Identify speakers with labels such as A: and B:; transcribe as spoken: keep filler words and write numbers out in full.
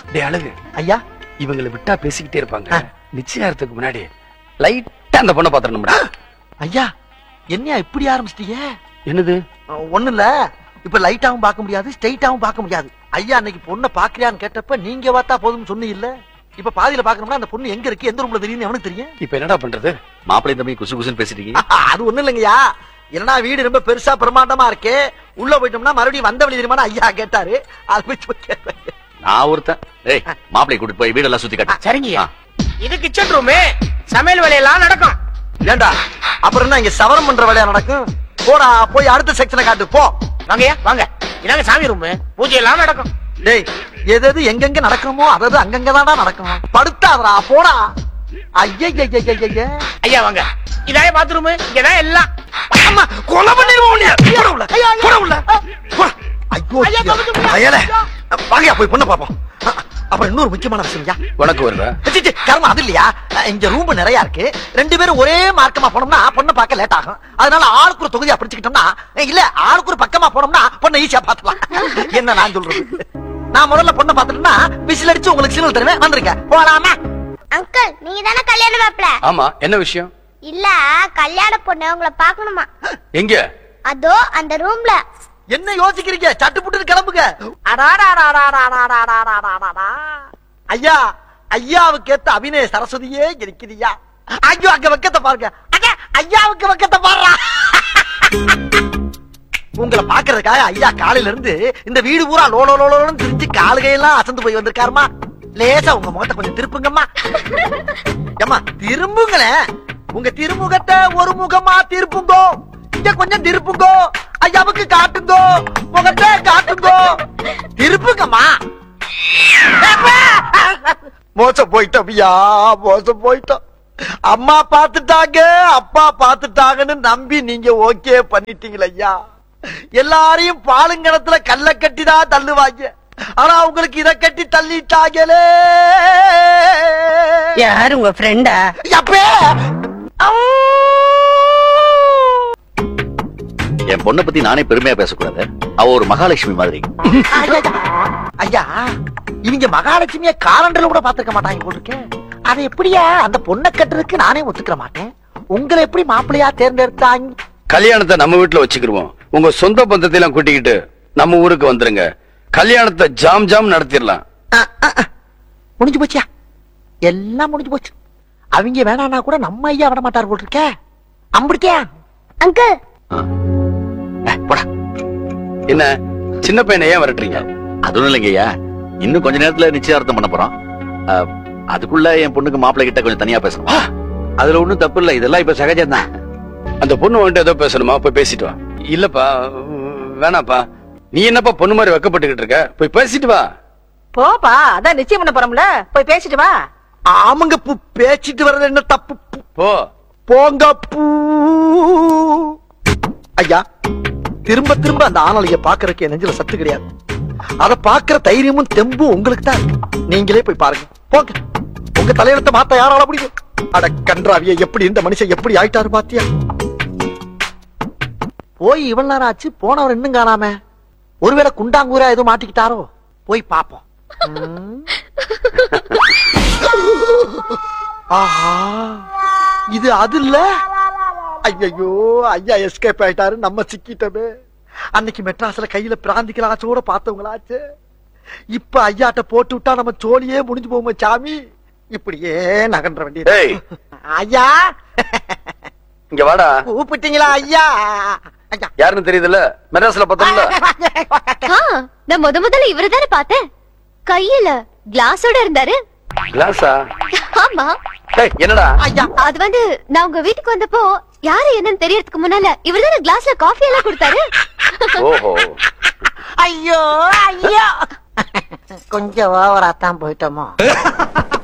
A: டேய் அழகு
B: ஐயா,
A: இவங்களை விட்டா பேசிக்கிட்டே இருப்பாங்க. நிச்சயார்த்தத்துக்கு முன்னாடி லைட்டா அந்த பொண்ணை பாத்துறணும்டா.
B: ஐயா என்னையா இப்படி ஆரம்பிச்சிட்டீங்க?
A: என்னது?
B: ஒண்ணு இல்ல, இப்ப லைட்டாவும் பார்க்க முடியாது, ஸ்ட்ரைட்டாவும் பார்க்க முடியாது. ஐயா அன்னைக்கு பொண்ணை பாக்குறியான்னு கேட்டப்ப நீங்க பார்த்தா போதும்னு சொன்னீங்க இல்ல, இப்ப பாதியில பாக்கணும்னா அந்த பொண்ணு எங்க இருக்கு, எந்த ரூம்ல தெரியும் அவனுக்கு தெரியும்.
A: இப்ப என்னடா பண்றது?
C: மாப்பிள்ளை தம்பி குசு குசுன்னு பேசிட்டீங்க.
B: அது ஒண்ணு இல்லைங்கய்யா, என்னன்னா வீடு ரொம்ப பெருசா பிரமாண்டமா இருக்கு, உள்ள போயிட்டோம்னா மறுபடியும் வந்த வழி தெரியுமா ஐயா கேட்டாரு. அது போய்
C: நான் ஒருத்தன். ஏய் மாப்பிள்ளை கூட்டிட்டு போய் வீடெல்லாம் சுத்தி காட்டு.
D: சரிங்கய்யா. இது கிச்சன் ரூமு, சமையல் வேலையெல்லாம் நடக்கும்.
B: ஏண்டா அப்புறம் என்ன இங்க சவரம் பண்ற வேலையா நடக்கும்? போடா போய் அடுத்த செக்ஷனை காட்டு போ.
D: வாங்கய்யா வாங்க, இதாங்க சாமி ரூமு, பூஜை எல்லாம் நடக்கும்.
B: டேய் எது எது எங்கெங்க நடக்கணுமோ அதாவது அங்கங்கதான்டா நடக்கும். படுத்தாதடா போடா. ஐயா
D: ஐயா வாங்க, இதாய பாத்ரூமு, இங்கதான் எல்லாம்.
B: அம்மா கொலை பண்ணிடுவோம் உன்னைய. போடா உள்ள, போடா உள்ள, போடா. ஐயோ ஐயலே, வாங்கயா போய் பொண்ணை பாப்போம். அப்புறம் இன்னொரு முக்கியமான விஷயம்யா.
A: உனக்கு வருவா
B: கர்மம் அது இல்லையா, இங்க ரூம் நிறைய இருக்கு, ரெண்டு பேரும் ஒரே மார்க்கமா போனோம்னா பொண்ணை பார்க்க லேட் ஆகும். அதனால ஆளுக்கு ஒரு தொகுதியா பிடிச்சுக்கிட்டோம்னா, இல்ல ஆளுக்கு ஒரு பக்கமா போனோம்னா பொண்ணை ஈஸியா பாத்துக்கலாம். என்ன நான் சொல்றது, நான் முதல்ல பொண்ணை பாத்துட்டேன்னா விசில் அடிச்சு உங்களுக்கு சிக்னல் தருவேன், வந்துருங்க போலாமா?
E: அங்கிள் நீங்க தானே கல்யாண மாப்பிள?
A: ஆமா, என்ன விஷயம்?
E: இல்ல கல்யாண பொண்ணு உங்களை பாக்கணுமா.
A: எங்க?
E: அதோ அந்த ரூம்ல.
B: என்ன யோசிக்கிறீங்க, சட்டு புட்டு கிளம்புங்க. ஐயா ஐயாவுக்கு ஏத்த அபிநய சரஸ்வதியே இருக்குதுயா. ஐயோ அங்க வெக்கத்தை பாருங்க, ஐயாவுக்கு வெக்கத்தை பாருடா. உங்களை பாக்குறதுக்காக ஐயா காலையில இருந்து இந்த வீடு பூரா லோலோ லோலோன்னு திரிஞ்சு காலுகையெல்லாம் அசந்து போய் வந்திருக்காருமா. லேசா உங்க முகத்தை கொஞ்சம் திருப்புங்கம்மா. ஏம்மா திரும்புங்களேன், உங்க திருமுகத்தை ஒரு முகமா திருப்புங்கோ, இங்க கொஞ்சம் திருப்புங்கோ, ஐயாவுக்கு காட்டுங்கோ, முகத்தை காட்டுங்கோ, திருப்புங்கம்மா. மோசம் போயிட்டோம் ஐயா, மோசம் போயிட்டோம். அம்மா பாத்துட்டாங்க அப்பா பாத்துட்டாங்கன்னு நம்பி நீங்க ஓகே பண்ணிட்டீங்களா ஐயா. எல்லாரையும் பாலுங்கணத்துல கல்ல கட்டிதான் தள்ளுவாங்க, ஆனா உங்களுக்கு இத கட்டி தள்ளிட்டாங்களே.
F: யாரு உங்க ஃப்ரெண்டா?
B: அப்பே
C: என் பொண்ணை பத்தி நானே பெருமையா பேசக்கூடாது, அவ ஒரு மகாலட்சுமி மாதிரி.
B: ஐயா இவங்க மகாலட்சுமிய காலண்டர்ல கூட பாத்துக்க மாட்டாங்க போட்டுருக்கேன். அதை எப்படியா அந்த பொண்ணை கட்டுறதுக்கு நானே ஒத்துக்கிற மாட்டேன். உங்களை எப்படி மாப்பிள்ளையா தேர்ந்தெடுத்தாங்க?
A: கல்யாணத்தை நம்ம வீட்டுல வச்சுக்கிருவோம், உங்க சொந்த பந்தத்தை எல்லாம் கூட்டிக்கிட்டு நம்ம ஊருக்கு வந்துருங்க, கல்யாணத்தை ஜாம் ஜாம் நடத்திடலாம்.
B: முடிஞ்சு போச்சியா, எல்லாம் முடிஞ்சு போச்சு. அவங்க வேணான்னா கூட நம்ம ஐயா விட மாட்டார் போட்டிருக்க. அம்பிடிக்கா
E: அங்கிள்
C: போடா.
A: என்ன சின்ன பையனை ஏன் விரட்டுறீங்க?
C: அதுவும் இல்லைங்கய்யா, இன்னும் கொஞ்ச நேரத்துல நிச்சயார்த்தம் பண்ண போறோம். அதுக்குள்ள என் பொண்ணுக்கு மாப்பிள்ளை கிட்ட கொஞ்சம் தனியா பேசணும். அதுல ஒண்ணும் தப்பு இல்ல, இதெல்லாம் இப்ப சகஜம் தான்.
A: அந்த பொண்ணு வந்துட்டு ஏதோ பேசணுமா, போய் பேசிட்டு வா. இல்லப்பா வேணாப்பா, நீ என்னப்பா பொண்ணு மாதிரி வெக்கப்பட்டுக்கிட்டு இருக்க, போய் பேசிட்டு வா.
F: போப்பா, அதான் நிச்சயம் பண்ண போறோம்ல, போய் பேசிட்டு வா.
B: ஆமாங்க பூ, பேசிட்டு வர்றது என்ன தப்பு?
A: போ
B: போங்க பூ. ஐயா திரும்ப திரும்ப அந்த ஆணலைய பாக்குறதுக்கு என் நெஞ்சில சத்து கிடையாது. அத பாக்குற தைரியமும் தெம்பும் உங்களுக்கு தான் இருக்கு. நீங்களே போய் பாருங்க போங்க. உங்க தலையெழுத்த மாத்த யாரால முடியும்? அட கன்றாவிய, எப்படி இந்த மனுஷன் எப்படி ஆயிட்டாரு பாத்தியா? போய் இவ்வளவு நேரம் ஆச்சு, போனவர் இன்னும் காணாம. ஒருவேளை குண்டாங்கூரா எதுவும் மாட்டிக்கிட்டாரோ, போய் பாப்போம். ஆஹா இது அது இல்ல. ஐயோ ஐயா எஸ்கேப் ஆயிட்டாரு, நம்ம சிக்கிட்டமே. அன்னைக்கு மெட்ராஸ்ல கையில பிராந்திகளாச்சோட பார்த்தவங்களாச்சு. இப்ப ஐயாட்ட போட்டு விட்டா நம்ம சோழியே முடிஞ்சு போவோம் சாமி. இப்படியே நகன்ற வேண்டியது. ஐயா
A: இங்க வாடா.
B: கூப்பிட்டீங்களா ஐயா?
A: யாருன்னு தெரியுதுல்ல, மெட்ராஸ்ல பார்த்தோம்ல.
E: நான் முத முதல்ல இவரு தானே பார்த்தேன், கையில கிளாஸோட இருந்தாரு.
A: கிளாஸா?
E: ஆமா.
A: என்னடா?
E: அது வந்து நான் உங்க வீட்டுக்கு வந்தப்போ யாரு என்னன்னு தெரியறதுக்கு முன்னால இவரு தானே கிளாஸ்ல காஃபி எல்லாம் கொடுத்தாரு.
A: ஓஹோ.
B: ஐயோ ஐயோ, கொஞ்சம் ஓவரா தான் போயிட்டோமோ.